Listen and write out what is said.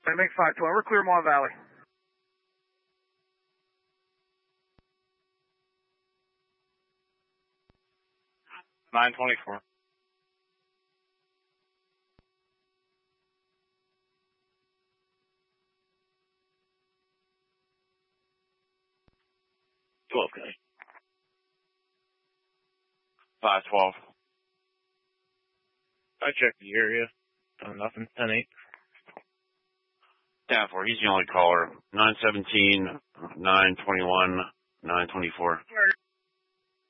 I make 512. We're Clearmont Valley. $924. Okay. 512. I checked the area. Nothing. 10-8. 10-4. He's the only caller. 917, 921, 924.